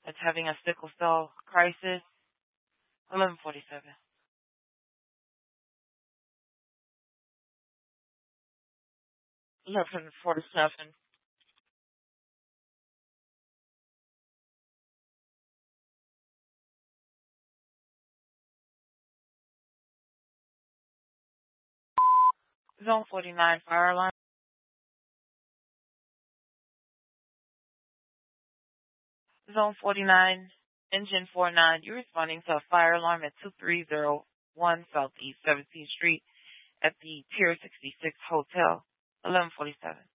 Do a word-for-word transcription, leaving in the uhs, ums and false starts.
that's having a sickle cell crisis. eleven forty-seven. eleven forty-seven. Zone forty-nine, fire alarm. Zone forty-nine, engine forty-nine, you're responding to a fire alarm at two three zero one Southeast seventeenth Street at the Pier sixty-six Hotel. eleven forty-seven.